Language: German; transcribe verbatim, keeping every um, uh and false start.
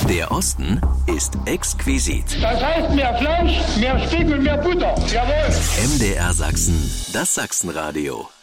Der Osten ist exquisit. Das heißt mehr Fleisch, mehr Steak und mehr Butter. Jawohl. M D R Sachsen, das Sachsenradio.